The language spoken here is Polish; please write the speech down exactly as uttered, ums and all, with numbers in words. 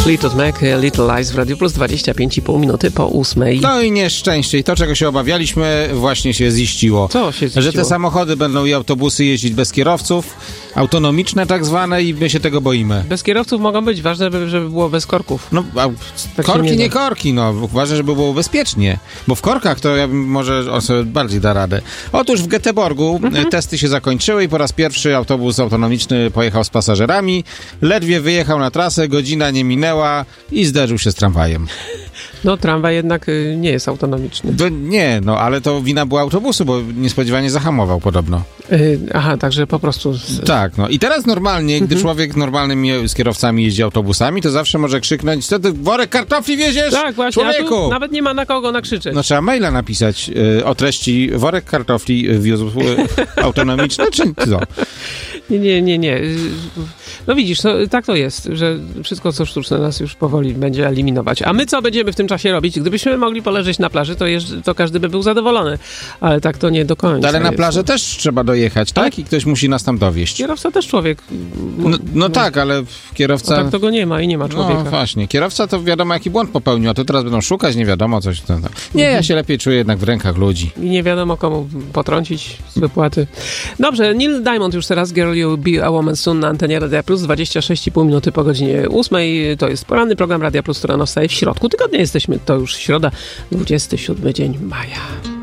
Fleetwood Mac, Little Lies w Radiu Plus, dwadzieścia pięć i pół minuty po ósmej. No i nieszczęście. I to, czego się obawialiśmy, właśnie się ziściło. Co się ziściło? Że te samochody będą i autobusy jeździć bez kierowców, autonomiczne tak zwane, i my się tego boimy. Bez kierowców mogą być, ważne, żeby, żeby było bez korków. No, a Tak korki, nie nie, da. korki, no. Ważne, żeby było bezpiecznie. Bo w korkach to ja bym, może on sobie bardziej da radę. Otóż w Göteborgu mhm. testy się zakończyły i po raz pierwszy autobus autonomiczny pojechał z pasażerami. Ledwie wyjechał na trasę, godzina nie minęła i zderzył się z tramwajem. No, tramwaj jednak y, nie jest autonomiczny. To nie, no, ale to wina była autobusu, bo niespodziewanie zahamował podobno. Y, aha, także po prostu... Z... Tak, no. I teraz normalnie, gdy Mhm. człowiek normalnym z kierowcami jeździ autobusami, to zawsze może krzyknąć: co ty worek kartofli wieziesz? Tak, właśnie, a Człowieku! tu nawet nie ma na kogo nakrzyczeć. No trzeba maila napisać y, o treści: worek kartofli wiózł y, autonomiczny, czy co? Nie, nie, nie, nie. No widzisz, no, tak to jest, że wszystko, co sztuczne, nas już powoli będzie eliminować. A my co będziemy w tym czasie robić? Gdybyśmy mogli poleżeć na plaży, to, jeż- to każdy by był zadowolony. Ale tak to nie do końca Ale na jest. plażę też trzeba dojechać, tak? Tak? I ktoś musi nas tam dowieźć. Kierowca też człowiek. No, no tak, ale kierowca... No tak to go nie ma i nie ma człowieka. No właśnie, kierowca to wiadomo jaki błąd popełnił, a to teraz będą szukać, nie wiadomo coś. To, to. Nie, ja się lepiej czuję jednak w rękach ludzi. I nie wiadomo komu potrącić z wypłaty. Dobrze, Neil Diamond już teraz, Girl You Be a Woman Soon na antenie Radia Plus, dwadzieścia sześć i pół minuty po godzinie ósmej. To jest poranny program Radia Plus, który rano wstaje w środku tygodnia. Jesteśmy, to już środa, dwudziesty siódmy dzień maja.